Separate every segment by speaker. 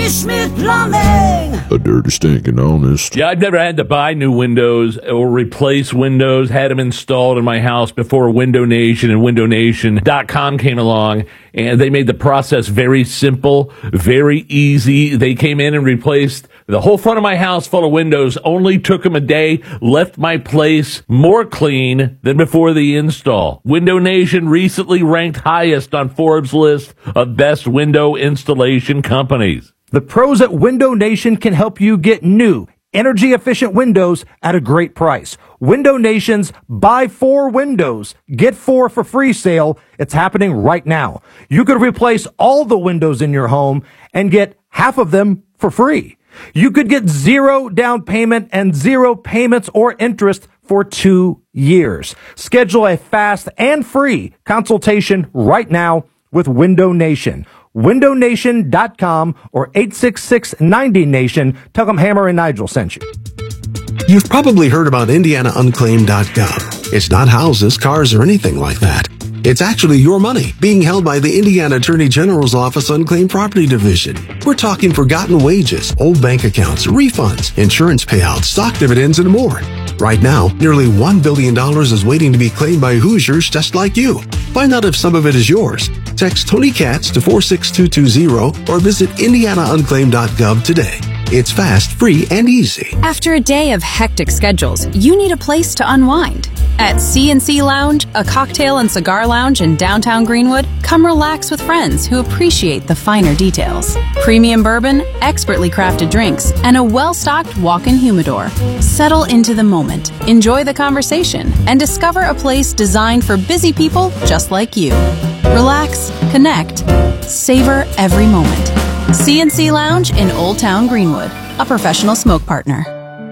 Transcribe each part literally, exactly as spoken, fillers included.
Speaker 1: Smith Plumbing.
Speaker 2: A dirty, stinking honest.
Speaker 3: Yeah, I've never had to buy new windows or replace windows. Had them installed in my house before Window Nation and window nation dot com came along, and they made the process very simple, very easy. They came in and replaced the whole front of my house full of windows. Only took them a day, left my place more clean than before the install. Window Nation recently ranked highest on Forbes' list of best window installation companies.
Speaker 4: The pros at Window Nation can help you get new, energy-efficient windows at a great price. Window Nation's Buy Four Windows, Get Four for Free sale. It's happening right now. You could replace all the windows in your home and get half of them for free. You could get zero down payment and zero payments or interest for two years. Schedule a fast and free consultation right now with Window Nation. window nation dot com or eight six six ninety nation. Tell them Hammer and Nigel sent you.
Speaker 5: You've probably heard about Indiana Unclaimed dot gov. It's not houses, cars, or anything like that. It's actually your money being held by the Indiana Attorney General's Office Unclaimed Property Division. We're talking forgotten wages, old bank accounts, refunds, insurance payouts, stock dividends, and more. Right now, nearly one billion dollars is waiting to be claimed by Hoosiers just like you. Find out if some of it is yours. Text Tony Katz to four six two two zero or visit Indiana Unclaimed dot gov today. It's fast, free, and easy.
Speaker 6: After a day of hectic schedules, you need a place to unwind. At C and C Lounge, a cocktail and cigar lounge in downtown Greenwood, come relax with friends who appreciate the finer details. Premium bourbon, expertly crafted drinks, and a well-stocked walk-in humidor. Settle into the moment, enjoy the conversation, and discover a place designed for busy people just like you. Relax, connect, savor every moment. C and C Lounge in Old Town Greenwood, a professional smoke partner.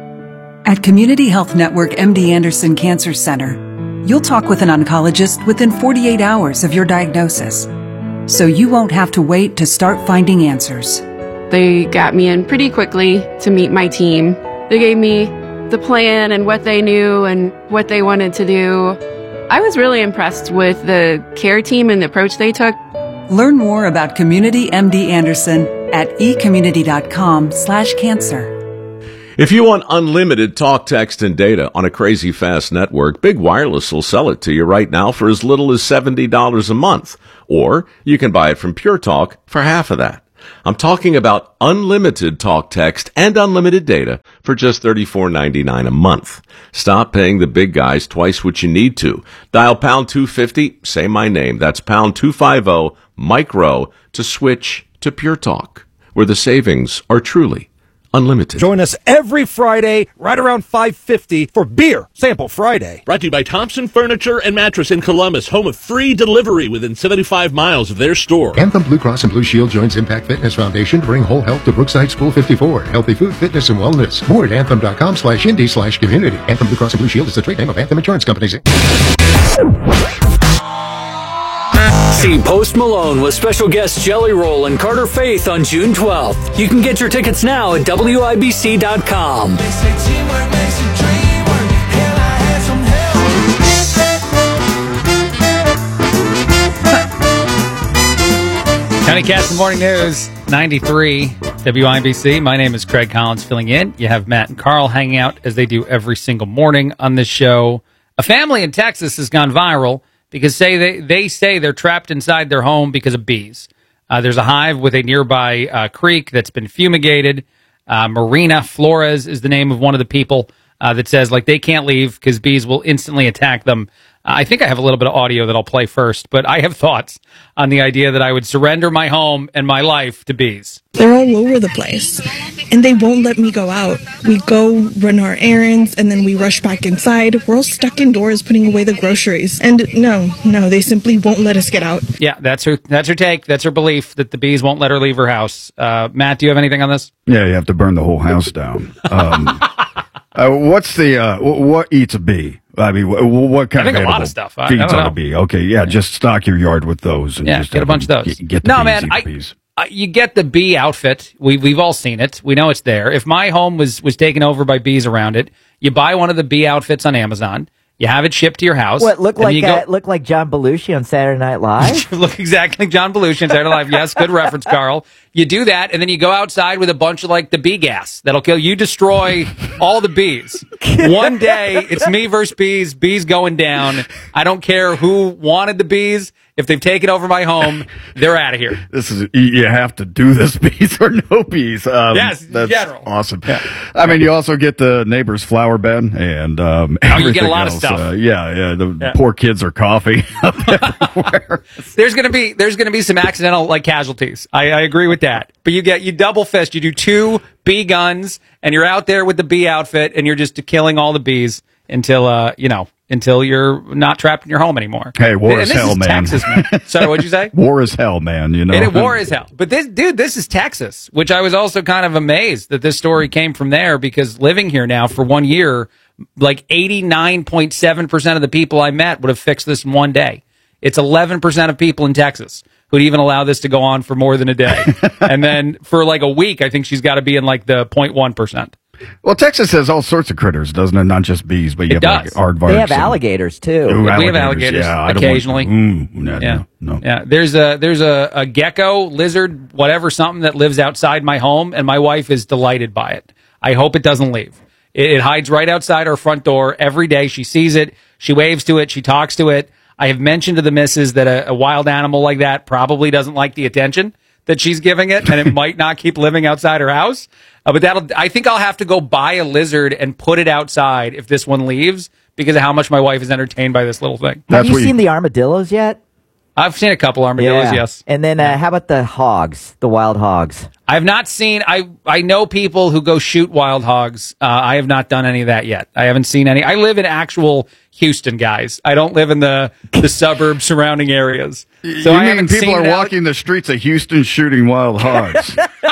Speaker 7: At Community Health Network M D Anderson Cancer Center, you'll talk with an oncologist within forty-eight hours of your diagnosis, so you won't have to wait to start finding answers.
Speaker 8: They got me in pretty quickly to meet my team. They gave me the plan and what they knew and what they wanted to do. I was really impressed with the care team and the approach they took.
Speaker 7: Learn more about Community M D Anderson at ecommunity.com slash cancer.
Speaker 9: If you want unlimited talk, text, and data on a crazy fast network, Big Wireless will sell it to you right now for as little as seventy dollars a month. Or you can buy it from Pure Talk for half of that. I'm talking about unlimited talk, text, and unlimited data for just thirty-four ninety-nine a month. Stop paying the big guys twice what you need to. Dial pound two fifty, say my name. That's pound two fifty, micro, to switch to Pure Talk, where the savings are truly unlimited.
Speaker 4: Join us every Friday right around five fifty for Beer Sample Friday.
Speaker 3: Brought to you by Thompson Furniture and Mattress in Columbus, home of free delivery within seventy-five miles of their store.
Speaker 10: Anthem Blue Cross and Blue Shield joins Impact Fitness Foundation to bring whole health to Brookside School fifty-four. Healthy food, fitness, and wellness. More at anthem.com slash indie slash community. Anthem Blue Cross and Blue Shield is the trade name of Anthem Insurance Companies.
Speaker 11: See Post Malone with special guests Jelly Roll and Carter Faith on June twelfth. You can get your tickets now at W I B C dot com.
Speaker 12: Tony Katz, Morning News, ninety-three W I B C. My name is Craig Collins filling in. You have Matt and Carl hanging out as they do every single morning on this show. A family in Texas has gone viral because say they, they say they're trapped inside their home because of bees. Uh, there's a hive with a nearby uh, creek that's been fumigated. Uh, Marina Flores is the name of one of the people uh, that says like they can't leave because bees will instantly attack them. Uh, I think I have a little bit of audio that I'll play first, but I have thoughts on the idea that I would surrender my home and my life to bees.
Speaker 13: They're all over the place, and they won't let me go out. We go run our errands, and then we rush back inside. We're all stuck indoors putting away the groceries. And no, no, they simply won't let us get out.
Speaker 12: Yeah, that's her That's her take. That's her belief that the bees won't let her leave her house. Uh, Matt, do you have anything on this?
Speaker 14: Yeah, you have to burn the whole house down. Um, uh, what's the, uh, what eats a bee? I mean, what kind
Speaker 12: I think
Speaker 14: of
Speaker 12: a lot of stuff. I,
Speaker 14: feeds
Speaker 12: I don't
Speaker 14: on
Speaker 12: know.
Speaker 14: a bee? Okay, yeah, just stock your yard with those. And
Speaker 12: Yeah,
Speaker 14: just
Speaker 12: get a
Speaker 14: have
Speaker 12: bunch of
Speaker 14: them
Speaker 12: those.
Speaker 14: Get, get the
Speaker 12: no,
Speaker 14: bees,
Speaker 12: man,
Speaker 14: eat the
Speaker 12: I,
Speaker 14: bees.
Speaker 12: I, you get the bee outfit. We, we've all seen it. We know it's there. If my home was, was taken over by bees around it, you buy one of the bee outfits on Amazon. You have it shipped to your house.
Speaker 15: What, look
Speaker 12: and
Speaker 15: like
Speaker 12: you
Speaker 15: uh,
Speaker 12: go-
Speaker 15: look like John Belushi on Saturday Night Live?
Speaker 12: Look exactly like John Belushi on Saturday Night Live. Yes, good reference, Carl. You do that, and then you go outside with a bunch of, like, the bee gas that'll kill you. Destroy all the bees. One day, it's me versus bees. Bees going down. I don't care who wanted the bees. If they've taken over my home, they're out of here.
Speaker 14: This is you have to do this, bees or no bees. Um,
Speaker 12: Yes,
Speaker 14: that's
Speaker 12: general.
Speaker 14: awesome. I mean, you also get the neighbor's flower bed and um,
Speaker 12: Oh, you get a
Speaker 14: everything
Speaker 12: lot of
Speaker 14: else.
Speaker 12: stuff.
Speaker 14: Uh, yeah, yeah. The
Speaker 12: Yeah.
Speaker 14: poor kids are coughing.
Speaker 12: There's gonna be there's gonna be some accidental like casualties. I, I agree with that. But you get you double fist. You do two bee guns, and you're out there with the bee outfit, and you're just killing all the bees until uh you know until you're not trapped in your home anymore.
Speaker 14: Hey, war
Speaker 12: And
Speaker 14: is
Speaker 12: this
Speaker 14: hell, man.
Speaker 12: Texas, man. Sorry, what'd you say?
Speaker 14: War is hell, man. You know,
Speaker 12: And it, war is hell. But this, dude, this is Texas, which I was also kind of amazed that this story came from there because living here now for one year, like eighty-nine point seven percent of the people I met would have fixed this in one day. It's eleven percent of people in Texas who'd even allow this to go on for more than a day. And then for like a week, I think she's got to be in like the zero point one percent.
Speaker 14: Well, Texas has all sorts of critters, doesn't it? Not just bees, but you
Speaker 12: It
Speaker 14: have
Speaker 12: does.
Speaker 14: like aardvarks.
Speaker 15: They have
Speaker 14: and-
Speaker 15: alligators too.
Speaker 14: Ooh,
Speaker 12: We have alligators
Speaker 14: Yeah, I don't
Speaker 12: occasionally.
Speaker 14: Want, mm, no,
Speaker 12: Yeah.
Speaker 14: no, no.
Speaker 12: Yeah, there's a there's a, a gecko, lizard, whatever, something that lives outside my home, and my wife is delighted by it. I hope it doesn't leave. It, it hides right outside our front door every day. She sees it, she waves to it, she talks to it. I have mentioned to the missus that a, a wild animal like that probably doesn't like the attention that she's giving it, and it might not keep living outside her house. Uh, but that'll, I think I'll have to go buy a lizard and put it outside if this one leaves because of how much my wife is entertained by this little thing.
Speaker 15: Have you seen the armadillos yet?
Speaker 12: I've seen a couple armadillos,
Speaker 15: Yeah.
Speaker 12: yes.
Speaker 15: And then uh, how about the hogs, the wild hogs?
Speaker 12: I've not seen. I I know people who go shoot wild hogs. Uh, I have not done any of that yet. I haven't seen any. I live in actual Houston, guys. I don't live in the the suburbs surrounding areas. So
Speaker 14: you
Speaker 12: I
Speaker 14: mean
Speaker 12: haven't
Speaker 14: people
Speaker 12: seen
Speaker 14: are
Speaker 12: that.
Speaker 14: walking the streets of Houston shooting wild hogs?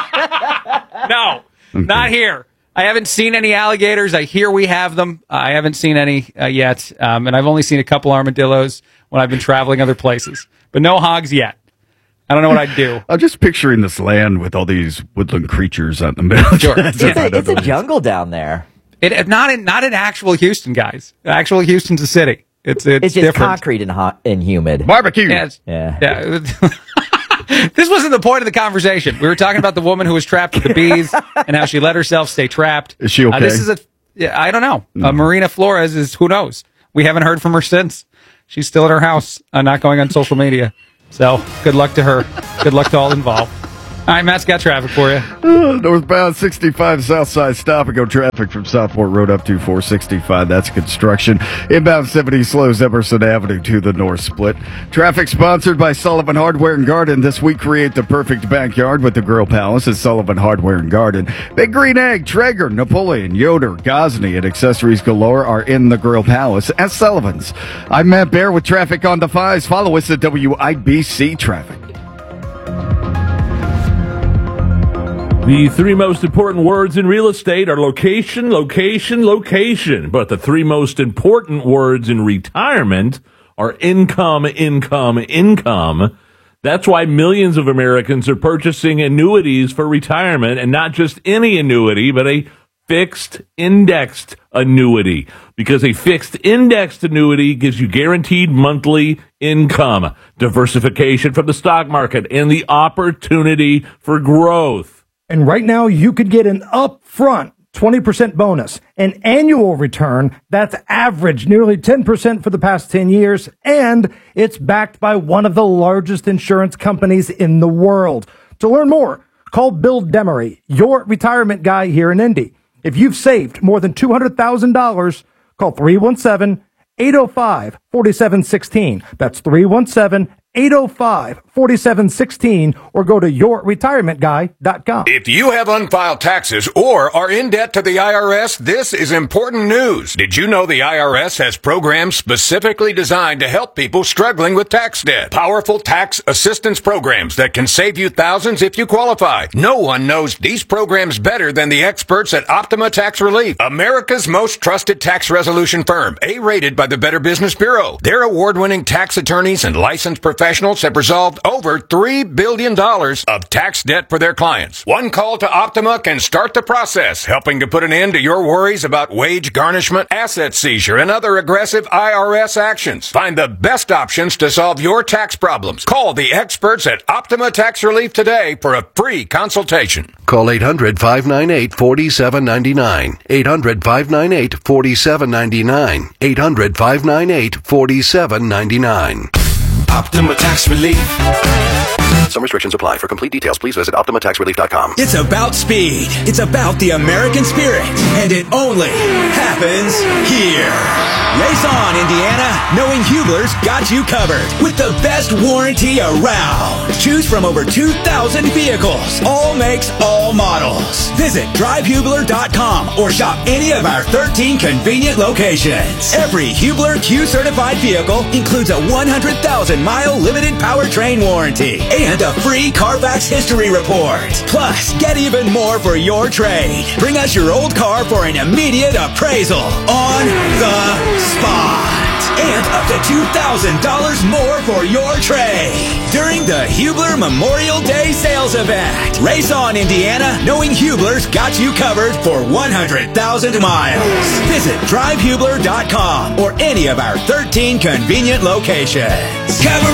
Speaker 12: No, not here. I haven't seen any alligators. I hear we have them. I haven't seen any uh, yet, um, and I've only seen a couple armadillos when I've been traveling other places, but no hogs yet. I don't know what I'd do.
Speaker 14: I'm just picturing this land with all these woodland creatures out in the middle.
Speaker 12: Sure.
Speaker 15: It's a, it's a jungle down there.
Speaker 12: It, it not in not in actual Houston, guys. Actual Houston's a city. It's it's,
Speaker 15: It's just
Speaker 12: different.
Speaker 15: concrete and hot and humid.
Speaker 14: Barbecue.
Speaker 12: Yeah, it's-
Speaker 15: Yeah.
Speaker 12: yeah. This wasn't the point of the conversation. We were talking about the woman who was trapped with the bees and how she let herself stay trapped.
Speaker 14: Is she okay?
Speaker 12: Uh, this is a, yeah, I don't know. Uh, Marina Flores is, who knows? We haven't heard from her since. She's still at her house, uh, not going on social media. So good luck to her. Good luck to all involved. All right, Matt's got traffic for you.
Speaker 14: Uh, northbound sixty-five Southside stop and go traffic from Southport Road up to four sixty-five. That's construction. Inbound seventy slows Emerson Avenue to the north split. Traffic sponsored by Sullivan Hardware and Garden. This week, create the perfect backyard with the Grill Palace at Sullivan Hardware and Garden. Big Green Egg, Traeger, Napoleon, Yoder, Gosney, and accessories galore are in the Grill Palace at Sullivan's. I'm Matt Bear with traffic on the fives. Follow us at W I B C Traffic.
Speaker 3: The three most important words in real estate are location, location, location. But the three most important words in retirement are income, income, income. That's why millions of Americans are purchasing annuities for retirement, and not just any annuity, but a fixed indexed annuity. Because a fixed indexed annuity gives you guaranteed monthly income, diversification from the stock market, and the opportunity for growth.
Speaker 4: And right now, you could get an upfront twenty percent bonus, an annual return that's averaged nearly ten percent for the past ten years, and it's backed by one of the largest insurance companies in the world. To learn more, call Bill Demery, your retirement guy here in Indy. If you've saved more than two hundred thousand dollars, call three one seven, eight oh five, four seven one six. That's three one seven, eight oh five, four seven one six, or go to your retirement guy dot com.
Speaker 16: If you have unfiled taxes or are in debt to the I R S, this is important news. Did you know the I R S has programs specifically designed to help people struggling with tax debt? Powerful tax assistance programs that can save you thousands if you qualify. No one knows these programs better than the experts at Optima Tax Relief, America's most trusted tax resolution firm, A-rated by the Better Business Bureau. Their award-winning tax attorneys and licensed professionals professionals have resolved over three billion dollars of tax debt for their clients. One call to Optima can start the process, helping to put an end to your worries about wage garnishment, asset seizure, and other aggressive I R S actions. Find the best options to solve your tax problems. Call the experts at Optima Tax Relief today for a free consultation.
Speaker 17: Call eight hundred, five nine eight, four seven nine nine. eight hundred, five nine eight, four seven nine nine. eight hundred, five nine eight, four seven nine nine.
Speaker 18: Optima Tax Relief.
Speaker 17: Some restrictions apply. For complete details, please visit optima tax relief dot com.
Speaker 18: It's about speed. It's about the American spirit. And it only happens here. Race on, Indiana. Knowing Hubler's got you covered with the best warranty around. Choose from over two thousand vehicles. All makes, all models. Visit drive hubler dot com or shop any of our thirteen convenient locations. Every Hubler Q-certified vehicle includes a one hundred thousand mile limited powertrain warranty and a free Carfax history report. Plus, get even more for your trade. Bring us your old car for an immediate appraisal on the spot. And up to two thousand dollars more for your trade during the Hubler Memorial Day sales event. Race on, Indiana. Knowing Hubler's got you covered for one hundred thousand miles. Visit drive hubler dot com or any of our thirteen convenient locations. Cover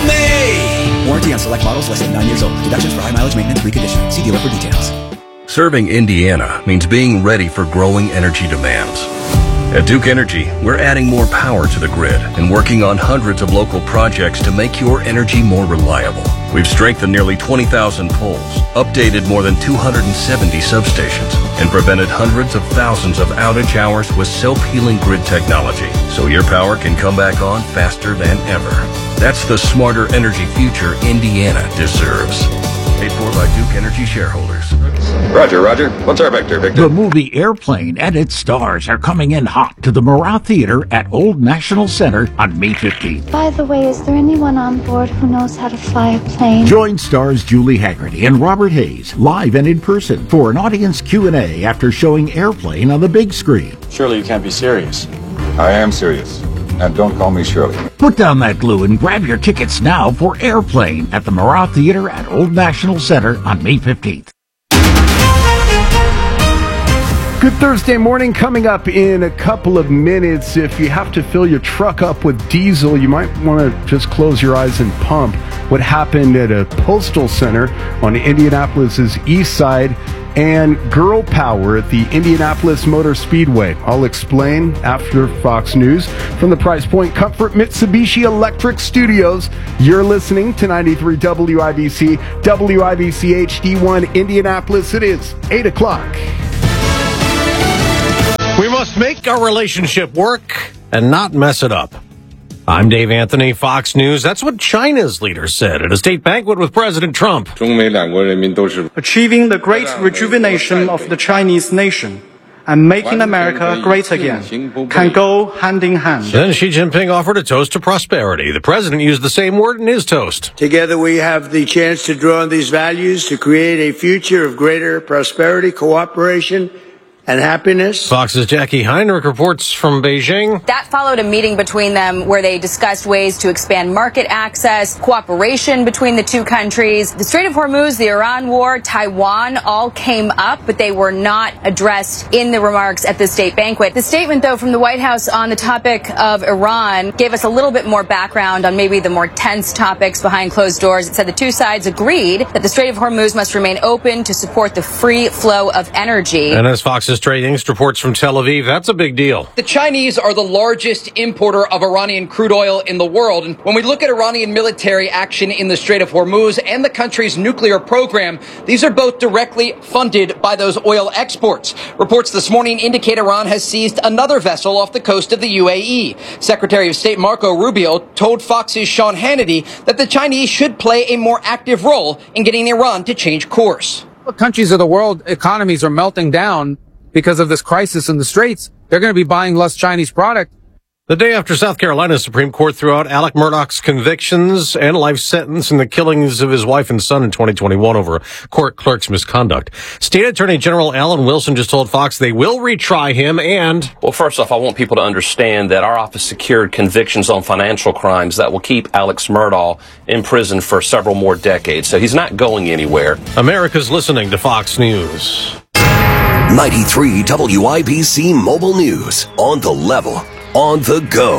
Speaker 18: me! Warranty on select models less than nine years old. Deductions for high mileage maintenance reconditioning. See dealer for details.
Speaker 19: Serving Indiana means being ready for growing energy demands. At Duke Energy, we're adding more power to the grid and working on hundreds of local projects to make your energy more reliable. We've strengthened nearly twenty thousand poles, updated more than two hundred seventy substations, and prevented hundreds of thousands of outage hours with self-healing grid technology, so your power can come back on faster than ever. That's the smarter energy future Indiana deserves. Paid for by Duke Energy shareholders.
Speaker 20: Roger, Roger. What's our vector, Victor?
Speaker 21: The movie Airplane and its stars are coming in hot to the Murrah Theater at Old National Center on May fifteenth.
Speaker 22: By the way, is there anyone on board who knows how to fly a plane?
Speaker 21: Join stars Julie Haggerty and Robert Hayes live and in person for an audience Q and A after showing Airplane on the big screen.
Speaker 20: Surely you can't be serious. I am serious. And don't call me Shirley.
Speaker 21: Put down that glue and grab your tickets now for Airplane at the Murrah Theater at Old National Center on May fifteenth.
Speaker 14: Good Thursday morning coming up in a couple of minutes. If you have to fill your truck up with diesel, you might want to just close your eyes and pump. What happened at a postal center on Indianapolis's east side and girl power at the Indianapolis Motor Speedway. I'll explain after Fox News. From the Price Point Comfort Mitsubishi Electric Studios, you're listening to ninety-three W I B C, W I B C H D one Indianapolis. It is eight o'clock.
Speaker 23: We must make our relationship work and not mess it up. I'm Dave Anthony, Fox News. That's what China's leader said at a state banquet with President Trump.
Speaker 24: Achieving the great rejuvenation of the Chinese nation and making America great again can go hand in hand.
Speaker 23: Then Xi Jinping offered a toast to prosperity. The president used the same word in his toast.
Speaker 25: Together we have the chance to draw on these values to create a future of greater prosperity, cooperation, and happiness.
Speaker 23: Fox's Jackie Heinrich reports from Beijing.
Speaker 26: That followed a meeting between them where they discussed ways to expand market access, cooperation between the two countries. The Strait of Hormuz, the Iran war, Taiwan all came up, but they were not addressed in the remarks at the state banquet. The statement, though, from the White House on the topic of Iran gave us a little bit more background on maybe the more tense topics behind closed doors. It said the two sides agreed that the Strait of Hormuz must remain open to support the free flow of energy.
Speaker 23: And as Fox's Trading reports from Tel Aviv, that's a big deal.
Speaker 27: The Chinese are the largest importer of Iranian crude oil in the world. And when we look at Iranian military action in the Strait of Hormuz and the country's nuclear program, these are both directly funded by those oil exports. Reports this morning indicate Iran has seized another vessel off the coast of the U A E. Secretary of State Marco Rubio told Fox's Sean Hannity that the Chinese should play a more active role in getting Iran to change course.
Speaker 28: Countries of the world economies are melting down because of this crisis in the Straits. They're going to be buying less Chinese product.
Speaker 23: The day after South Carolina's Supreme Court threw out Alec Murdaugh's convictions and life sentence in the killings of his wife and son in twenty twenty-one over a court clerk's misconduct. State Attorney General Alan Wilson just told Fox they will retry him and...
Speaker 1: Well, first off, I want people to understand that our office secured convictions on financial crimes that will keep Alex Murdaugh in prison for several more decades. So he's not going anywhere.
Speaker 23: America's listening to Fox News.
Speaker 2: ninety-three W I B C Mobile News. On the level. On the go.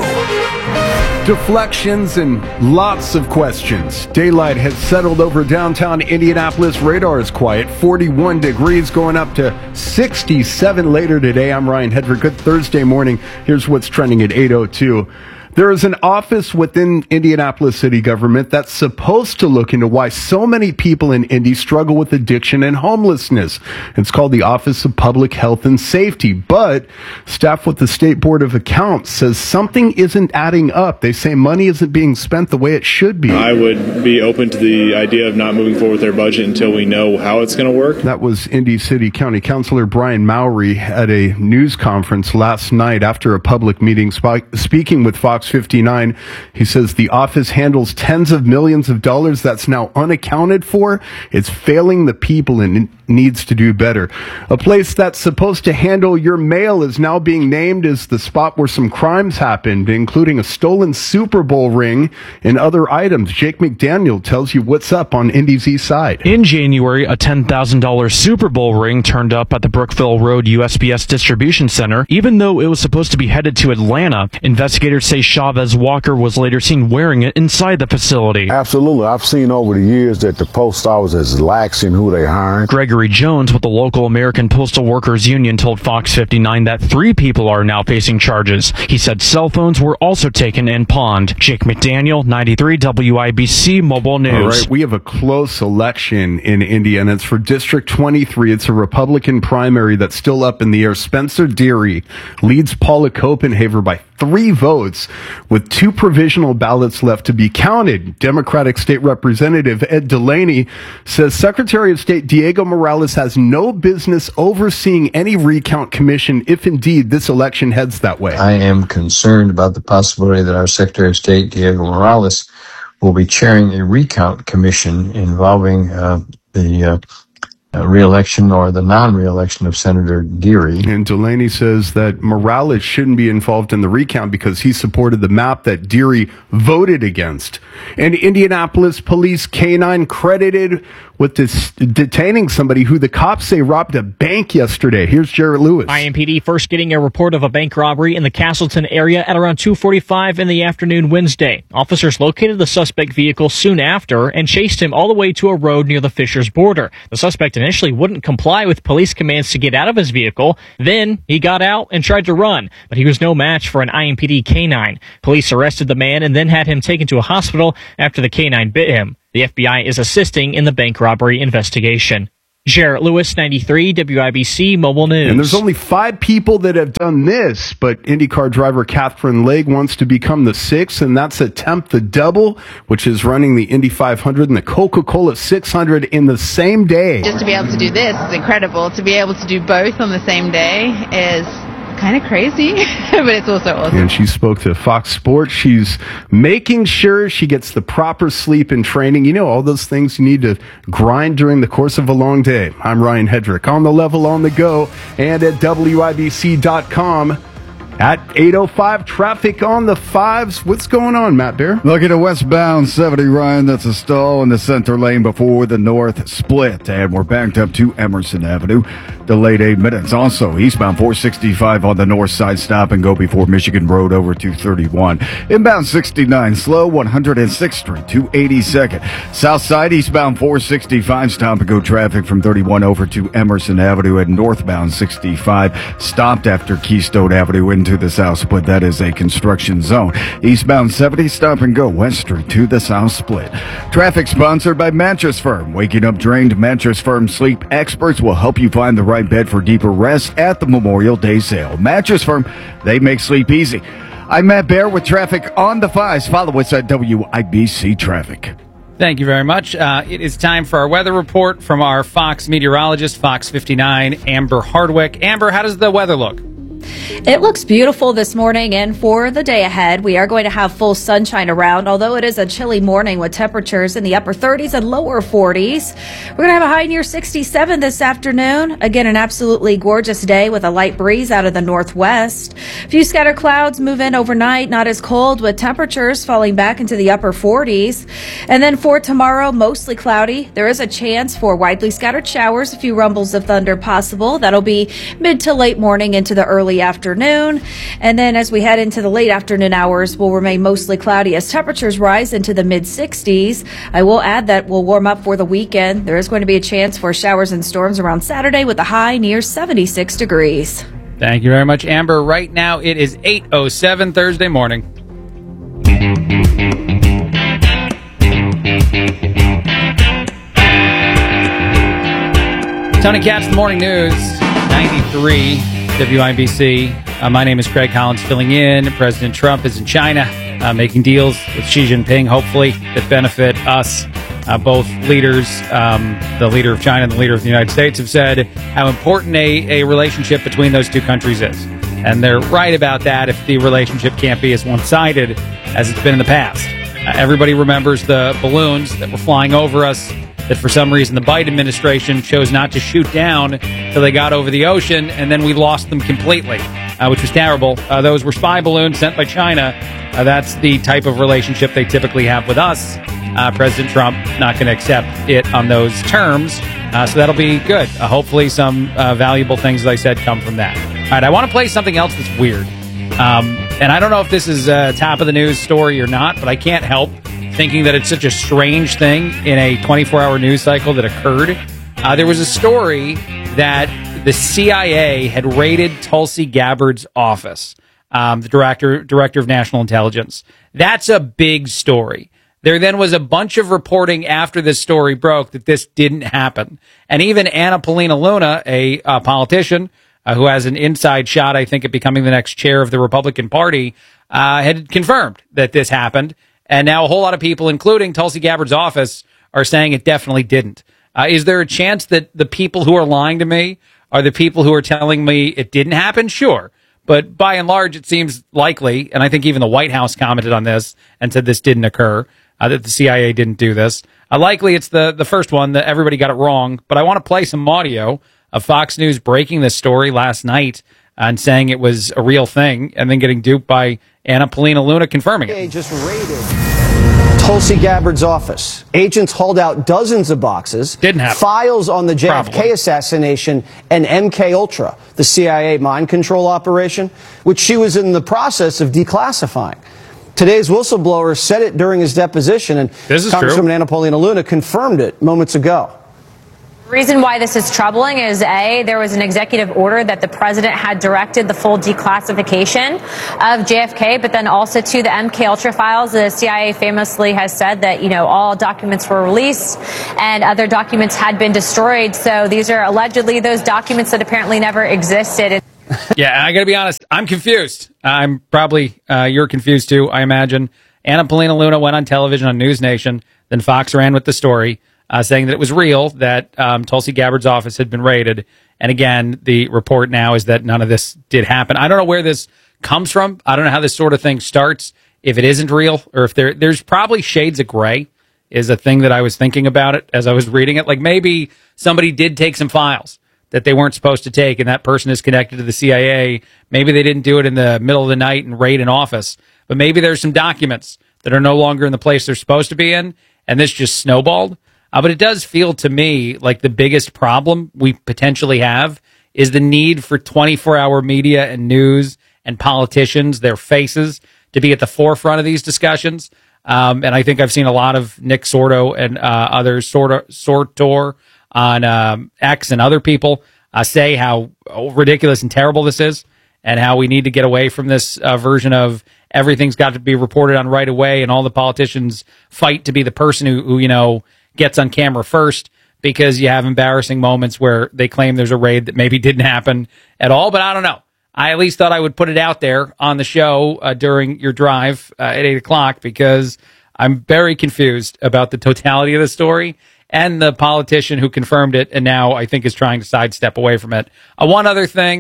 Speaker 14: Deflections and lots of questions. Daylight has settled over downtown Indianapolis. Radar is quiet. forty-one degrees, going up to sixty-seven later today. I'm Ryan Hedrick. Good Thursday morning. Here's what's trending at eight oh two. There is an office within Indianapolis city government that's supposed to look into why so many people in Indy struggle with addiction and homelessness. It's called the Office of Public Health and Safety, but staff with the State Board of Accounts says something isn't adding up. They say money isn't being spent the way it should be.
Speaker 5: I would be open to the idea of not moving forward with their budget until we know how it's going to work.
Speaker 14: That was Indy City County Councilor Brian Mowry at a news conference last night after a public meeting. Sp- speaking with Fox fifty-nine, he says the office handles tens of millions of dollars that's now unaccounted for. It's failing the people and needs to do better. A place that's supposed to handle your mail is now being named as the spot where some crimes happened, including a stolen Super Bowl ring and other items. Jake McDaniel tells you what's up on Indy's east side.
Speaker 6: In January, a ten thousand dollars Super Bowl ring turned up at the Brookville Road U S P S Distribution Center, even though it was supposed to be headed to Atlanta. Investigators say Chavez Walker was later seen wearing it inside the facility.
Speaker 7: Absolutely. I've seen over the years that the post office is lax in who they hire.
Speaker 6: Gregory Jones with the local American Postal Workers Union told Fox fifty-nine that three people are now facing charges. He said cell phones were also taken and pawned. Jake McDaniel, ninety-three W I B C Mobile News.
Speaker 14: All right, we have a close election in Indiana. It's for District twenty-three. It's a Republican primary that's still up in the air. Spencer Deary leads Paula Copenhaver by three votes with two provisional ballots left to be counted. Democratic State Representative Ed Delaney says Secretary of State Diego Morales has no business overseeing any recount commission if indeed this election heads that way.
Speaker 8: I am concerned about the possibility that our Secretary of State Diego Morales will be chairing a recount commission involving uh, the uh, Uh, re-election or the non-re-election of Senator Deary.
Speaker 14: And Delaney says that Morales shouldn't be involved in the recount because he supported the map that Deary voted against. And Indianapolis Police K nine credited with this, detaining somebody who the cops say robbed a bank yesterday. Here's Jarrett Lewis.
Speaker 9: I M P D first getting a report of a bank robbery in the Castleton area at around two forty-five in the afternoon Wednesday. Officers located the suspect vehicle soon after and chased him all the way to a road near the Fishers border. The suspect initially wouldn't comply with police commands to get out of his vehicle. Then he got out and tried to run, but he was no match for an I M P D K nine. Police arrested the man and then had him taken to a hospital after the K nine bit him. The F B I is assisting in the bank robbery investigation. Jarrett Lewis, ninety-three W I B C Mobile News.
Speaker 14: And there's only five people that have done this, but IndyCar driver Catherine Legge wants to become the sixth, and that's attempt the double, which is running the Indy five hundred and the Coca-Cola six hundred in the same day.
Speaker 10: Just to be able to do this is incredible. To be able to do both on the same day is kind of crazy, but it's also awesome.
Speaker 14: And she spoke to Fox Sports. She's making sure she gets the proper sleep and training. You know, all those things you need to grind during the course of a long day. I'm Ryan Hedrick, on the level, on the go, and at W I B C dot com. At eight oh five, traffic on the fives. What's going on, Matt Bear? Look at a westbound seventy, Ryan. That's a stall in the center lane before the north split. And we're backed up to Emerson Avenue. Delayed eight minutes. Also, eastbound four sixty-five on the north side. Stop and go before Michigan Road over two thirty-one. Inbound sixty-nine, slow one hundred sixth Street, two eighty-second. South side, eastbound four sixty-five. Stop and go traffic from thirty-one over to Emerson Avenue. And northbound sixty-five. Stopped after Keystone Avenue into the south split. That is a construction zone. Eastbound seventy, stop and go West Street to the south split. Traffic sponsored by Mattress Firm. Waking up drained, Mattress Firm sleep experts will help you find the right bed for deeper rest at the Memorial Day sale. Mattress Firm, they make sleep easy. I'm Matt Bear with traffic on the fives. Follow us at W I B C Traffic.
Speaker 12: Thank you very much. Uh, it is time for our weather report from our Fox meteorologist, Fox fifty-nine, Amber Hardwick. Amber, how does the weather look?
Speaker 3: It looks beautiful this morning, and for the day ahead, we are going to have full sunshine around, although it is a chilly morning with temperatures in the upper thirties and lower forties. We're going to have a high near sixty-seven this afternoon. Again, an absolutely gorgeous day with a light breeze out of the northwest. A few scattered clouds move in overnight, not as cold, with temperatures falling back into the upper forties. And then for tomorrow, mostly cloudy. There is a chance for widely scattered showers, a few rumbles of thunder possible. That'll be mid to late morning into the early afternoon. And then as we head into the late afternoon hours, will remain mostly cloudy as temperatures rise into the mid sixties. I will add that we'll warm up for the weekend. There is going to be a chance for showers and storms around Saturday with a high near seventy-six degrees.
Speaker 12: Thank you very much, Amber. Right now it is eight oh seven Thursday morning. Tony Katz, the Morning News, ninety-three W I B C. Uh, my name is Craig Collins, filling in. President Trump is in China, uh, making deals with Xi Jinping, hopefully, that benefit us. Uh, both leaders, um, the leader of China and the leader of the United States, have said how important a, a relationship between those two countries is. And they're right about that if the relationship can't be as one-sided as it's been in the past. Uh, everybody remembers the balloons that were flying over us that for some reason the Biden administration chose not to shoot down till they got over the ocean, and then we lost them completely, uh, which was terrible. Uh, those were spy balloons sent by China. Uh, that's the type of relationship they typically have with us. Uh, President Trump not going to accept it on those terms, uh, so that'll be good. Uh, hopefully some uh, valuable things, as I said, come from that. All right, I want to play something else that's weird. Um, and I don't know if this is a top of the news story or not, but I can't help thinking that it's such a strange thing in a twenty-four hour news cycle that occurred. Uh, there was a story that the C I A had raided Tulsi Gabbard's office, um, the director director of national intelligence. That's a big story. There then was a bunch of reporting after this story broke that this didn't happen. And even Anna Paulina Luna, a uh, politician uh, who has an inside shot, I think, at becoming the next chair of the Republican Party, uh, had confirmed that this happened. And now a whole lot of people, including Tulsi Gabbard's office, are saying it definitely didn't. Uh, is there a chance that the people who are lying to me are the people who are telling me it didn't happen? Sure. But by and large, it seems likely, and I think even the White House commented on this and said this didn't occur, uh, that the C I A didn't do this. Uh, likely it's the, the first one that everybody got it wrong, but I want to play some audio of Fox News breaking this story last night and saying it was a real thing and then getting duped by Anna Paulina Luna confirming it.
Speaker 4: They just raided Tulsi Gabbard's office. Agents hauled out dozens of boxes,
Speaker 12: Didn't happen.
Speaker 4: files on the J F K
Speaker 12: Probably.
Speaker 4: assassination and M K Ultra, the C I A mind control operation, which she was in the process of declassifying. Today's whistleblower said it during his deposition, and
Speaker 12: This is
Speaker 4: Congresswoman
Speaker 12: true.
Speaker 4: Anna Paulina Luna confirmed it moments ago.
Speaker 11: The reason why this is troubling is, A, there was an executive order that the president had directed the full declassification of J F K, but then also to the M K Ultra files. The C I A famously has said that, you know, all documents were released and other documents had been destroyed. So these are allegedly those documents that apparently never existed.
Speaker 12: Yeah, I got to be honest. I'm confused. I'm probably, uh, you're confused too, I imagine. Anna Paulina Luna went on television on News Nation. Then Fox ran with the story, uh, saying that it was real, that um, Tulsi Gabbard's office had been raided. And again, the report now is that none of this did happen. I don't know where this comes from. I don't know how this sort of thing starts, if it isn't real, or if there, there's probably shades of gray is a thing that I was thinking about it as I was reading it. Like maybe somebody did take some files that they weren't supposed to take, and that person is connected to the C I A. Maybe they didn't do it in the middle of the night and raid an office, but maybe there's some documents that are no longer in the place they're supposed to be in, and this just snowballed. Uh, but it does feel to me like the biggest problem we potentially have is the need for twenty-four hour media and news and politicians, their faces, to be at the forefront of these discussions. Um, and I think I've seen a lot of Nick Sordo and uh, others, Sordo, Sortor, on um, X and other people uh, say how oh, ridiculous and terrible this is, and how we need to get away from this uh, version of everything's got to be reported on right away, and all the politicians fight to be the person who, who you know gets on camera first, because you have embarrassing moments where they claim there's a raid that maybe didn't happen at all. But I don't know. I at least thought I would put it out there on the show uh, during your drive uh, at eight o'clock, because I'm very confused about the totality of the story and the politician who confirmed it and now I think is trying to sidestep away from it. Uh, one other thing,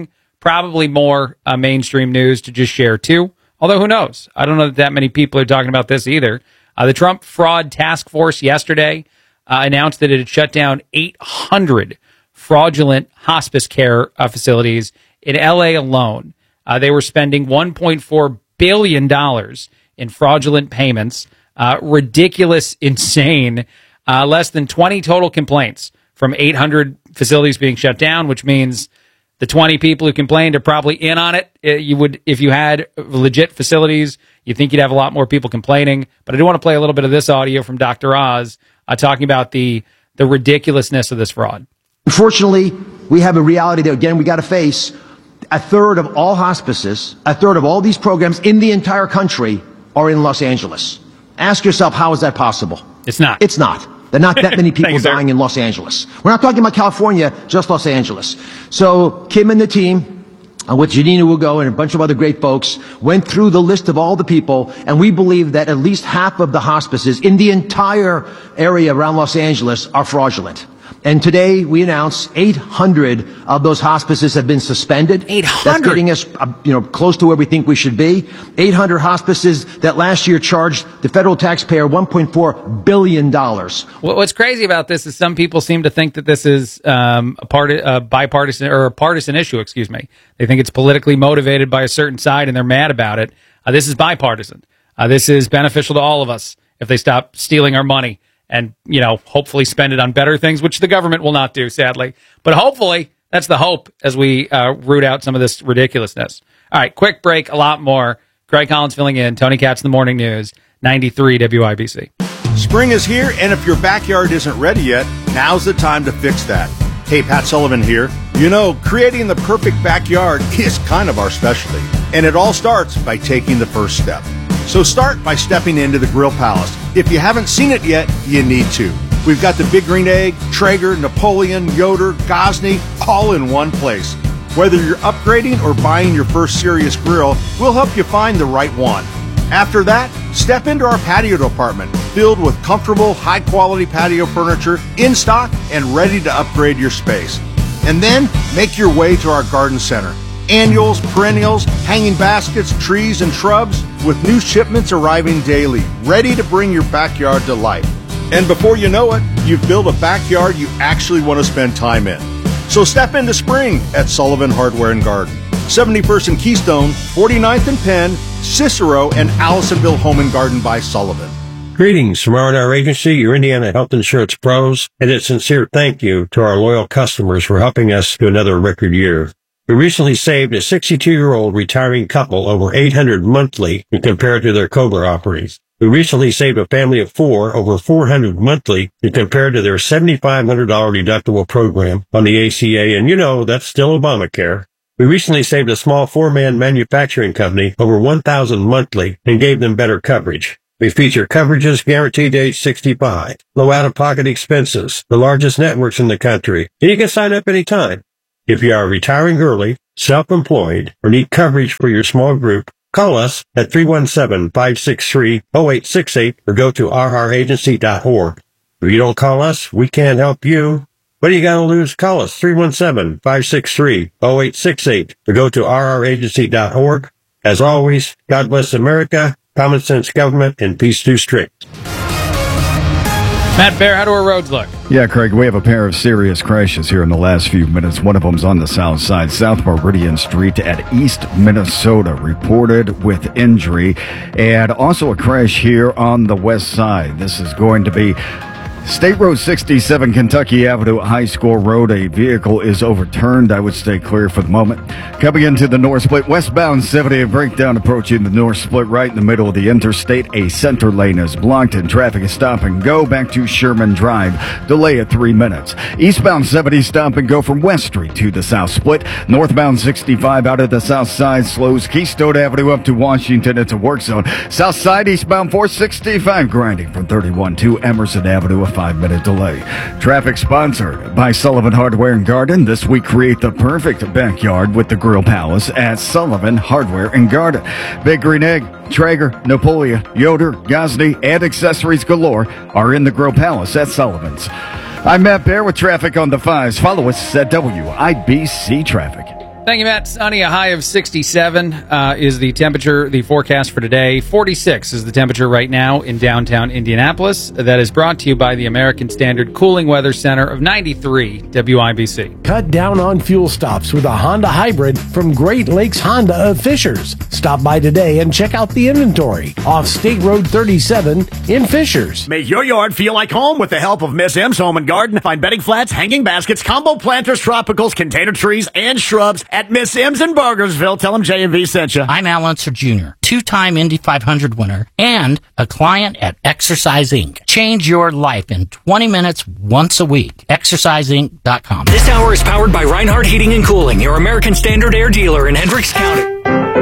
Speaker 12: probably more uh, mainstream news to just share too. Although who knows? I don't know that that many people are talking about this either. Uh, the Trump Fraud Task Force yesterday uh, announced that it had shut down eight hundred fraudulent hospice care uh, facilities in L A alone. Uh, they were spending one point four billion dollars in fraudulent payments. Uh, ridiculous, insane. Uh, less than twenty total complaints from eight hundred facilities being shut down, which means the twenty people who complained are probably in on it. Uh, You would, if you had legit facilities, you think you'd have a lot more people complaining. But I do want to play a little bit of this audio from Doctor Oz uh, talking about the the ridiculousness of this fraud.
Speaker 13: Unfortunately, we have a reality that, again, we got to face. A third of all hospices, a third of all these programs in the entire country are in Los Angeles. Ask yourself, how is that possible?
Speaker 12: It's not.
Speaker 13: It's not. There are not that many people
Speaker 12: Thanks,
Speaker 13: dying
Speaker 12: sir.
Speaker 13: in Los Angeles. We're not talking about California, just Los Angeles. So Kim and the team, uh, with Janina Ugo and a bunch of other great folks, went through the list of all the people, and we believe that at least half of the hospices in the entire area around Los Angeles are fraudulent. And today we announced eight hundred of those hospices have been suspended. eight hundred? That's getting us, uh, you know, close to where we think we should be. eight hundred hospices that last year charged the federal taxpayer one point four billion dollars.
Speaker 12: What- What's crazy about this is some people seem to think that this is um, a part a bipartisan or a partisan issue. Excuse me. They think it's politically motivated by a certain side, and they're mad about it. Uh, this is bipartisan. Uh, this is beneficial to all of us if they stop stealing our money and, you know, hopefully spend it on better things, which the government will not do, sadly. But hopefully, that's the hope as we uh, root out some of this ridiculousness. All right, quick break, a lot more. Greg Collins filling in, Tony Katz in the Morning News, ninety-three W I B C.
Speaker 15: Spring is here, and if your backyard isn't ready yet, now's the time to fix that. Hey, Pat Sullivan here. You know, creating the perfect backyard is kind of our specialty, and it all starts by taking the first step. So start by stepping into the Grill Palace. If you haven't seen it yet, you need to. We've got the Big Green Egg, Traeger, Napoleon, Yoder, Gosney, all in one place. Whether you're upgrading or buying your first serious grill, we'll help you find the right one. After that, step into our patio department, filled with comfortable, high-quality patio furniture in stock and ready to upgrade your space. And then make your way to our garden center. Annuals, perennials, hanging baskets, trees, and shrubs, with new shipments arriving daily, ready to bring your backyard to life. And before you know it, you've built a backyard you actually want to spend time in. So step into spring at Sullivan Hardware and Garden. seventy-first and Keystone, forty-ninth and Penn, Cicero, and Allisonville Home and Garden by Sullivan.
Speaker 16: Greetings from R and R Agency, your Indiana health insurance pros, and a sincere thank you to our loyal customers for helping us to another record year. We recently saved a sixty-two-year-old retiring couple over eight hundred dollars monthly when compared to their COBRA offerings. We recently saved a family of four over four hundred dollars monthly when compared to their seven thousand five hundred dollars deductible program on the A C A, and you know, that's still Obamacare. We recently saved a small four-man manufacturing company over one thousand dollars monthly and gave them better coverage. We feature coverages guaranteed to age sixty-five, low out-of-pocket expenses, the largest networks in the country, and you can sign up anytime. If you are retiring early, self-employed, or need coverage for your small group, call us at three one seven, five six three, zero eight six eight or go to r r agency dot org. If you don't call us, we can't help you. What are you going to lose? Call us three one seven, five six three, zero eight six eight or go to r r agency dot org. As always, God bless America, common sense government, and peace through strict.
Speaker 12: Matt Bear, how do our roads look?
Speaker 14: Yeah, Craig, we have a pair of serious crashes here in the last few minutes. One of them's on the south side, South Meridian Street at East Minnesota, reported with injury. And also a crash here on the west side. This is going to be State Road sixty-seven, Kentucky Avenue, High School Road. A vehicle is overturned. I would stay clear for the moment. Coming into the North Split, westbound seventy, a breakdown approaching the North Split right in the middle of the interstate. A center lane is blocked and traffic is stop and go back to Sherman Drive. Delay at three minutes. Eastbound seventy, stop and go from West Street to the South Split. Northbound sixty-five out of the south side slows Keystone Avenue up to Washington. It's a work zone. South side eastbound four sixty-five grinding from thirty-one to Emerson Avenue. A five-minute delay. Traffic sponsored by Sullivan Hardware and Garden. This week, create the perfect backyard with the Grill Palace at Sullivan Hardware and Garden. Big Green Egg, Traeger, Napoleon, Yoder, Gosney, and accessories galore are in the Grill Palace at Sullivan's. I'm Matt Bear with traffic on the fives. Follow us at W I B C Traffic.
Speaker 12: Thank you, Matt. Sunny, a high of sixty-seven uh, is the temperature, the forecast for today. forty-six is the temperature right now in downtown Indianapolis. That is brought to you by the American Standard Cooling Weather Center of ninety-three W I B C.
Speaker 17: Cut down on fuel stops with a Honda Hybrid from Great Lakes Honda of Fishers. Stop by today and check out the inventory off State Road thirty-seven in Fishers.
Speaker 18: Make your yard feel like home with the help of Miss M's Home and Garden. Find bedding flats, hanging baskets, combo planters, tropicals, container trees, and shrubs at Miss M's in Burgersville. Tell them J and V sent you.
Speaker 19: I'm Al Unser Junior, two-time Indy five hundred winner and a client at Exercise Incorporated. Change your life in twenty minutes once a week. exercise inc dot com.
Speaker 20: This hour is powered by Reinhardt Heating and Cooling, your American Standard Air dealer in Hendricks County.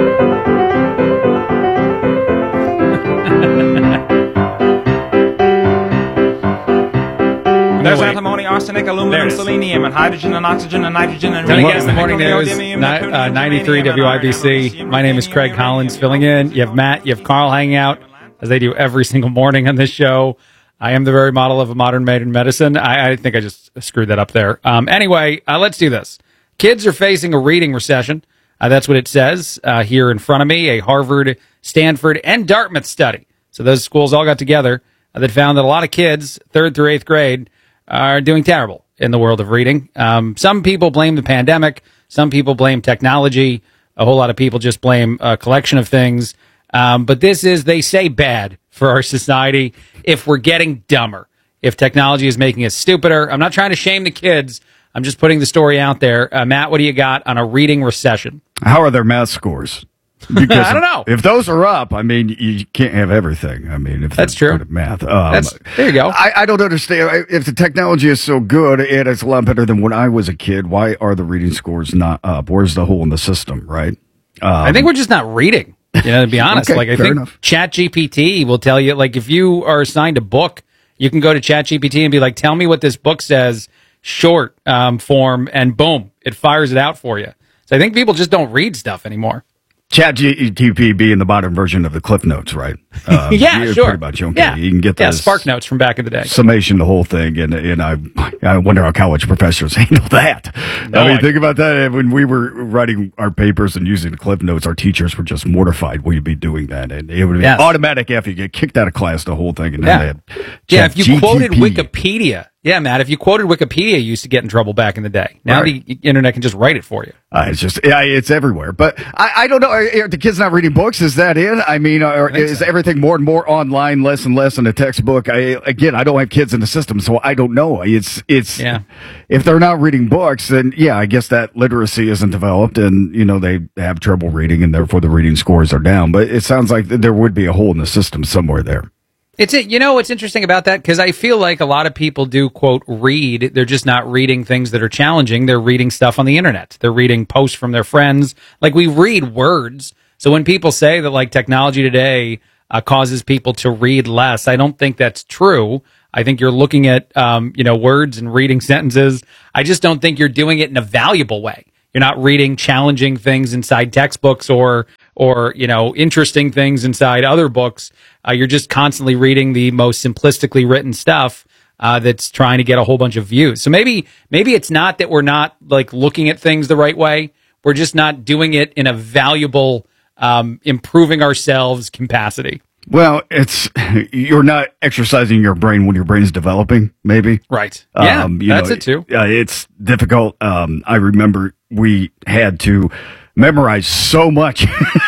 Speaker 21: There's antimony, arsenic, aluminum, selenium, and hydrogen and oxygen and nitrogen and
Speaker 12: Tony Gas, the morning news, ni- uh, ninety-three W I B C. My name is Craig Collins filling in. You have Matt, you have Carl hanging out, as they do every single morning on this show. I am the very model of a modern modern medicine. I, I think I just screwed that up there. Um, anyway, uh, let's do this. Kids are facing a reading recession. Uh, that's what it says uh, here in front of me, a Harvard, Stanford, and Dartmouth study. So those schools all got together uh, that found that a lot of kids, third through eighth grade, are doing terrible in the world of reading. Um, some people blame the pandemic. Some people blame technology. A whole lot of people just blame a collection of things. Um, but this is, they say, bad for our society if we're getting dumber, if technology is making us stupider. I'm not trying to shame the kids. I'm just putting the story out there. Uh, Matt, what do you got on a reading recession?
Speaker 14: How are their math scores? Because
Speaker 12: I don't know.
Speaker 14: If those are up, I mean, you can't have everything. I mean, if
Speaker 12: that's true.
Speaker 14: Good at math. Um,
Speaker 12: That's, there you go.
Speaker 14: I, I don't understand. If the technology is so good and it's a lot better than when I was a kid, why are the reading scores not up? Where's the hole in the system, right? Um,
Speaker 12: I think we're just not reading. You know, to be honest,
Speaker 14: Okay,
Speaker 12: like I
Speaker 14: fair
Speaker 12: think
Speaker 14: enough.
Speaker 12: ChatGPT will tell you, like if you are assigned a book, you can go to ChatGPT and be like, "Tell me what this book says, short um, form," and boom, it fires it out for you. So I think people just don't read stuff anymore.
Speaker 14: ChatGPT being the modern version of the Cliff Notes, right? Um,
Speaker 12: yeah,
Speaker 14: you're
Speaker 12: sure.
Speaker 14: Pretty much, okay.
Speaker 12: Yeah,
Speaker 14: You can get
Speaker 12: yeah,
Speaker 14: the
Speaker 12: Spark Notes from back in the day.
Speaker 14: summation, the whole thing, and and I I wonder how college professors handle that.
Speaker 12: No
Speaker 14: I mean,
Speaker 12: idea.
Speaker 14: think about that. When we were writing our papers and using the Cliff Notes, our teachers were just mortified we'd be doing that, and it would be
Speaker 12: Yes.
Speaker 14: automatic after you get kicked out of class, the whole thing, and then
Speaker 12: Yeah.
Speaker 14: they had
Speaker 12: Yeah, if you
Speaker 14: Chat
Speaker 12: quoted
Speaker 14: G P T.
Speaker 12: Wikipedia, yeah, Matt, if you quoted Wikipedia, you used to get in trouble back in the day. Now
Speaker 14: Right.
Speaker 12: the internet can just write it for you.
Speaker 14: Uh, it's just, yeah, it's everywhere. But I, I don't know. Are, are the kids not reading books? Is that it? I mean, or is everything more and more online, less and less in a textbook? I, again, I don't have kids in the system, so I don't know. It's, it's,
Speaker 12: Yeah.
Speaker 14: if they're not reading books, then yeah, I guess that literacy isn't developed and, you know, they have trouble reading and therefore the reading scores are down. But it sounds like there would be a hole in the system somewhere there.
Speaker 12: It's it. You know what's interesting about that? Because I feel like a lot of people do, quote, read. They're just not reading things that are challenging. They're reading stuff on the internet. They're reading posts from their friends. Like, we read words. So when people say that, like, technology today uh, causes people to read less, I don't think that's true. I think you're looking at, um, you know, words and reading sentences. I just don't think you're doing it in a valuable way. You're not reading challenging things inside textbooks or, or, you know, interesting things inside other books. Uh, you're just constantly reading the most simplistically written stuff uh, that's trying to get a whole bunch of views. So maybe, maybe it's not that we're not like looking at things the right way. We're just not doing it in a valuable, um, improving ourselves capacity.
Speaker 14: Well, it's, you're not exercising your brain when your brain's developing, maybe.
Speaker 12: Right. Yeah,
Speaker 14: Um, you
Speaker 12: that's
Speaker 14: know,
Speaker 12: it too.
Speaker 14: Uh, it's difficult. Um, I remember we had to memorize so much.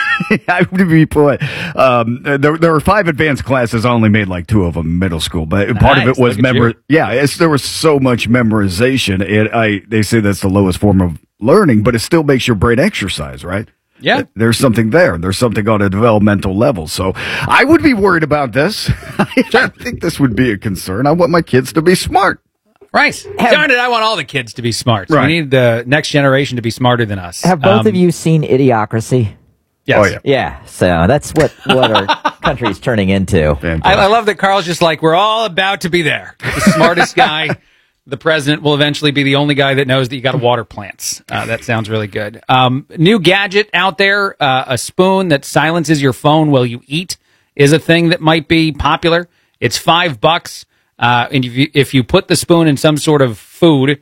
Speaker 14: I would be put. Um, there, there were five advanced classes. I only made like two of them in middle school, but part of
Speaker 12: Nice,
Speaker 14: it was
Speaker 12: look at
Speaker 14: memor.
Speaker 12: you.
Speaker 14: Yeah, it's, there was so much memorization. And I, they say that's the lowest form of learning, but it still makes your brain exercise, right?
Speaker 12: Yeah.
Speaker 14: There's something there. There's something on a developmental level. So I would be worried about this. I think this would be a concern. I want my kids to be smart.
Speaker 12: Right. Darn it, I want all the kids to be smart.
Speaker 14: Right.
Speaker 12: We need the next generation to be smarter than us.
Speaker 22: Have both
Speaker 12: Um,
Speaker 22: of you seen Idiocracy?
Speaker 12: Yes.
Speaker 14: Oh, yeah.
Speaker 22: Yeah, so that's what, what our country's turning into.
Speaker 12: I, I love that Carl's just like, we're all about to be there. The smartest guy, the president, will eventually be the only guy that knows that you got to water plants. Uh, that sounds really good. Um, new gadget out there, uh, a spoon that silences your phone while you eat is a thing that might be popular. It's five bucks. Uh, and if you, if you put the spoon in some sort of food,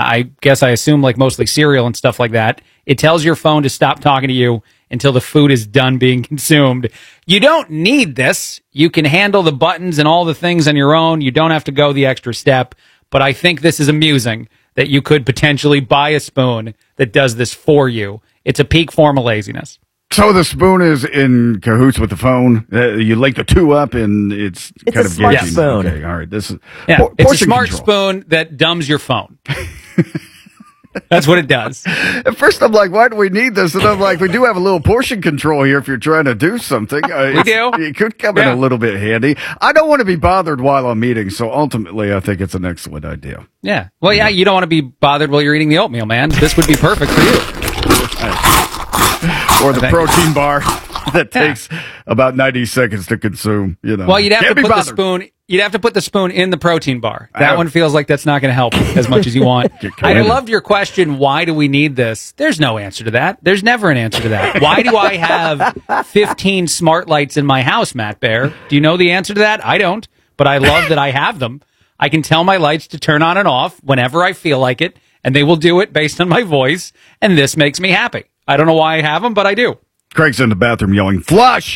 Speaker 12: I guess I assume like mostly cereal and stuff like that. It tells your phone to stop talking to you until the food is done being consumed. You don't need this. You can handle the buttons and all the things on your own. You don't have to go the extra step. But I think this is amusing that you could potentially buy a spoon that does this for you. It's a peak form of laziness.
Speaker 14: So the spoon is in cahoots with the phone. Uh, you link the two up, and it's,
Speaker 22: It's
Speaker 14: kind
Speaker 22: a
Speaker 14: of
Speaker 22: smart
Speaker 14: gauging.
Speaker 22: spoon.
Speaker 14: Okay, all right. This is
Speaker 12: Yeah,
Speaker 14: por-
Speaker 12: it's a
Speaker 14: portion
Speaker 12: smart
Speaker 14: control.
Speaker 12: spoon that dumbs your phone. That's what it does.
Speaker 14: At first, I'm like, why do we need this? And I'm like, we do have a little portion control here if you're trying to do something. Uh,
Speaker 12: We
Speaker 14: it's-
Speaker 12: do.
Speaker 14: It could come
Speaker 12: Yeah.
Speaker 14: in a little bit handy. I don't want to be bothered while I'm eating, so ultimately, I think it's an excellent idea.
Speaker 12: Yeah. Well, yeah, you don't want to be bothered while you're eating the oatmeal, man. This would be perfect for you.
Speaker 14: Or the
Speaker 12: Thank-
Speaker 14: protein bar that
Speaker 12: Yeah.
Speaker 14: takes about ninety seconds to consume. You know,
Speaker 12: Well, you'd have
Speaker 14: Can't
Speaker 12: to
Speaker 14: be
Speaker 12: put the
Speaker 14: bothered.
Speaker 12: spoon. You'd have to put the spoon in the protein bar.
Speaker 14: I
Speaker 12: That
Speaker 14: know.
Speaker 12: one feels like that's not going to help as much as you want.
Speaker 14: Get
Speaker 12: I
Speaker 14: committed.
Speaker 12: loved your question. Why do we need this? There's no answer to that. There's never an answer to that. Why do I have fifteen smart lights in my house, Matt Bear? Do you know the answer to that? I don't, but I love that I have them. I can tell my lights to turn on and off whenever I feel like it, and they will do it based on my voice, and this makes me happy. I don't know why I have them, but I do.
Speaker 14: Craig's in the bathroom yelling, "Flush!"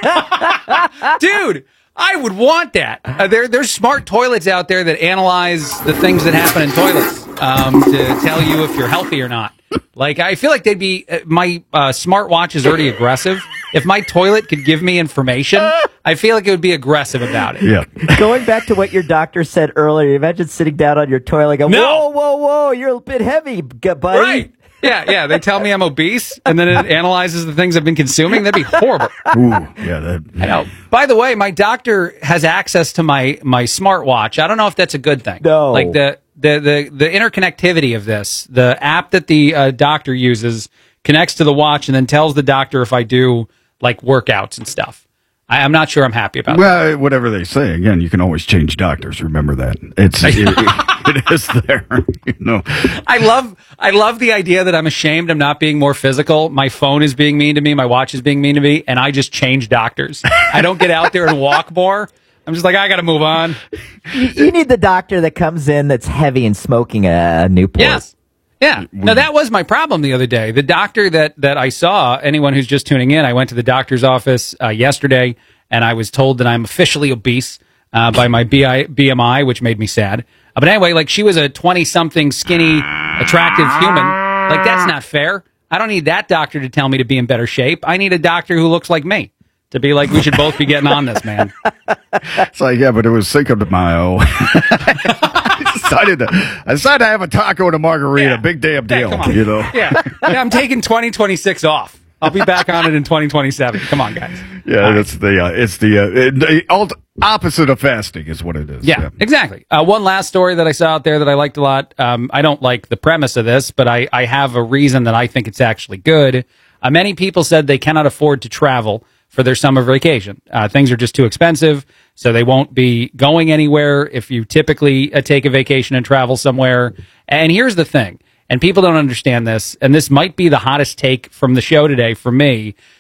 Speaker 12: Dude, I would want that. Uh, there, there's smart toilets out there that analyze the things that happen in toilets um, to tell you if you're healthy or not. Like, I feel like they'd be, uh, my uh, smartwatch is already aggressive. If my toilet could give me information, I feel like it would be aggressive about it.
Speaker 14: Yeah.
Speaker 22: Going back to what your doctor said earlier, imagine sitting down on your toilet and go,
Speaker 12: No.
Speaker 22: whoa, whoa, whoa, you're a bit heavy, g- buddy.
Speaker 12: Right. Yeah, yeah. They tell me I'm obese, and then it analyzes the things I've been consuming. That'd be horrible.
Speaker 14: Ooh, yeah, that.
Speaker 12: I know. By the way, my doctor has access to my my smartwatch. I don't know if that's a good thing.
Speaker 22: No.
Speaker 12: Like the the the, the interconnectivity of this, the app that the uh, doctor uses connects to the watch and then tells the doctor if I do like workouts and stuff. I, I'm not sure I'm happy about that.
Speaker 14: Well, whatever they say. Again, you can always change doctors. Remember that. It's it, it is there. You know.
Speaker 12: I love I love the idea that I'm ashamed I'm not being more physical. My phone is being mean to me, my watch is being mean to me, and I just change doctors. I don't get out there and walk more. I'm just like, I got to move on.
Speaker 22: You, you need the doctor that comes in that's heavy and smoking a, a Newport.
Speaker 12: Yes. Yeah. Now, that was my problem the other day. The doctor that, that I saw, anyone who's just tuning in, I went to the doctor's office uh, yesterday, and I was told that I'm officially obese uh, by my B I, B M I, which made me sad. Uh, but anyway, like, she was a twenty-something, skinny, attractive human. Like, that's not fair. I don't need that doctor to tell me to be in better shape. I need a doctor who looks like me to be like, we should both be getting on this, man.
Speaker 14: It's like, yeah, but it was Cinco de Mayo. I decided to, I decided to have a taco and a margarita.
Speaker 12: Yeah.
Speaker 14: Big damn
Speaker 12: Yeah,
Speaker 14: deal,
Speaker 12: come on.
Speaker 14: you know.
Speaker 12: Yeah. Yeah, I'm taking twenty twenty-six off. I'll be back on it in twenty twenty-seven. Come on, guys.
Speaker 14: Yeah, that's the uh, it's the, uh, the alt- opposite of fasting is what it is.
Speaker 12: Yeah, exactly. Uh, one last story that I saw out there that I liked a lot. Um, I don't like the premise of this, but I, I have a reason that I think it's actually good. Uh, many people said they cannot afford to travel for their summer vacation. Uh, things are just too expensive, so they won't be going anywhere if you typically uh, take a vacation and travel somewhere. And here's the thing, and people don't understand this, and this might be the hottest take from the show today for me.